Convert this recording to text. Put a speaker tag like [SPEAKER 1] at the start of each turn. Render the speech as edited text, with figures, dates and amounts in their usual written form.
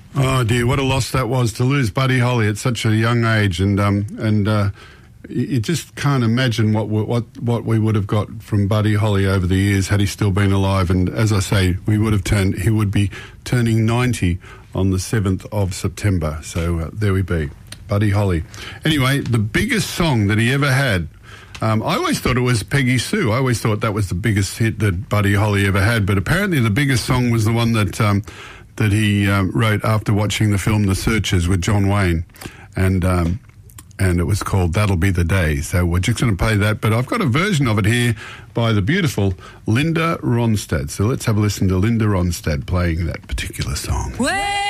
[SPEAKER 1] Oh dear, what a loss that was to lose Buddy Holly at such a young age, and you just can't imagine what we would have got from Buddy Holly over the years had he still been alive. And as I say, he would be turning 90 on the 7th of September. So there we be, Buddy Holly. Anyway, the biggest song that he ever had. I always thought it was Peggy Sue. I always thought that was the biggest hit that Buddy Holly ever had. But apparently the biggest song was the one that he wrote after watching the film The Searchers with John Wayne. And it was called That'll Be the Day. So we're just going to play that. But I've got a version of it here by the beautiful Linda Ronstadt. So let's have a listen to Linda Ronstadt playing that particular song.